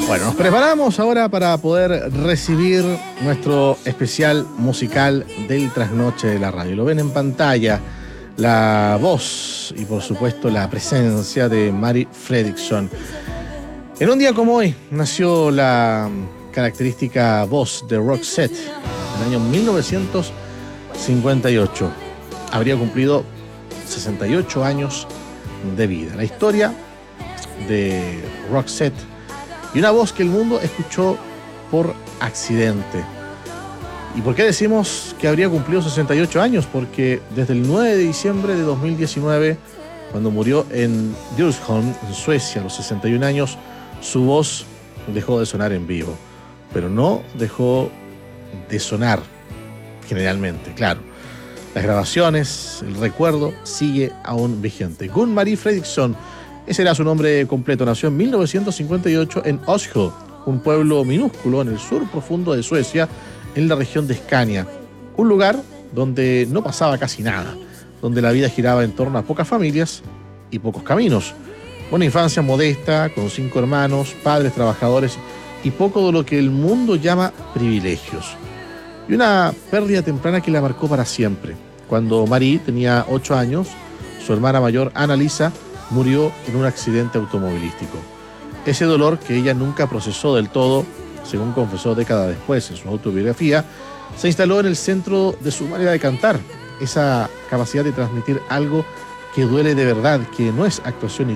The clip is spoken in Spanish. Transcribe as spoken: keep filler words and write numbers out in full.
Bueno, nos preparamos ahora para poder recibir nuestro especial musical del trasnoche de la radio. Lo ven en pantalla, la voz y por supuesto la presencia de Mari Fredriksson. En un día como hoy nació la característica voz de Roxette en el año mil novecientos cincuenta y ocho. Habría cumplido sesenta y ocho años de vida. La historia de Roxette y una voz que el mundo escuchó por accidente. ¿Y por qué decimos que habría cumplido sesenta y ocho años? Porque desde el nueve de diciembre de dos mil diecinueve, cuando murió en Djursholm, en Suecia, a los sesenta y un años, su voz dejó de sonar en vivo. Pero no dejó de sonar, generalmente, claro. Las grabaciones, el recuerdo, sigue aún vigente. Gun-Marie Fredriksson, ese era su nombre completo. Nació en mil novecientos cincuenta y ocho en Oslo, un pueblo minúsculo en el sur profundo de Suecia, en la región de Scania. Un lugar donde no pasaba casi nada, donde la vida giraba en torno a pocas familias y pocos caminos. Una infancia modesta, con cinco hermanos, padres trabajadores y poco de lo que el mundo llama privilegios. Y una pérdida temprana que la marcó para siempre. Cuando Marie tenía ocho años, su hermana mayor, Anna-Lisa, murió en un accidente automovilístico. Ese dolor que ella nunca procesó del todo, según confesó décadas después en su autobiografía, se instaló en el centro de su manera de cantar. Esa capacidad de transmitir algo que duele de verdad, que no es actuación